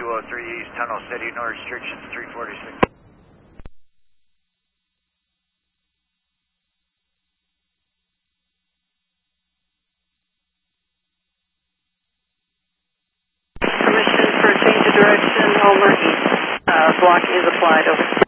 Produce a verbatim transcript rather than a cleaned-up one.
two oh three East Tunnel City, no restrictions, three forty-six. Permission for change of direction over east. Uh, block is applied over.